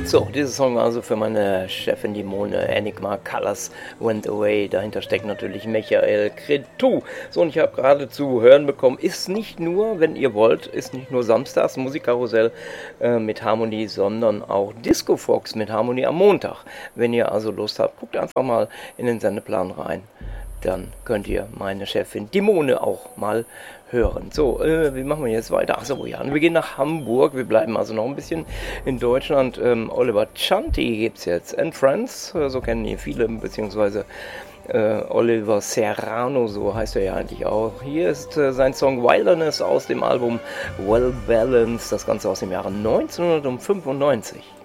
So, dieser Song also für meine Chefin die Mone, Enigma, Colors Went Away. Dahinter steckt natürlich Michael Cretu. So, und ich habe gerade zu hören bekommen, ist nicht nur, wenn ihr wollt, ist nicht nur Samstags Musikkarussell mit Harmonie, sondern auch Disco Fox mit Harmonie am Montag. Wenn ihr also Lust habt, guckt einfach mal in den Sendeplan rein. Dann könnt ihr meine Chefin Dimone auch mal hören. So, wie machen wir jetzt weiter? Achso, ja, wir gehen nach Hamburg. Wir bleiben also noch ein bisschen in Deutschland. Oliver Chanty gibt es jetzt. And Friends, so kennen ihn viele, beziehungsweise Oliver Serrano, so heißt er ja eigentlich auch. Hier ist sein Song Wilderness aus dem Album Well Balanced, das Ganze aus dem Jahre 1995.